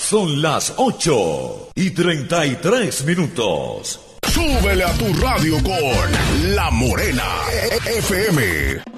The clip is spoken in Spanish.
Son las 8:33. Súbele a tu radio con La Morena FM.